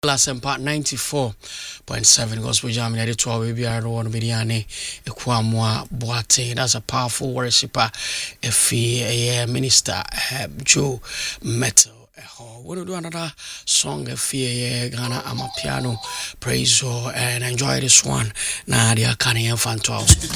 Lasempa 94.7 Gospel Jam in the 12 BR1 Bidiane Ekwamwa Boate. That's a powerful worshiper. A minister Joe Metal. We'll do another song Ghana Amapiano praise and enjoy this one. Nadia Kanye Fantos.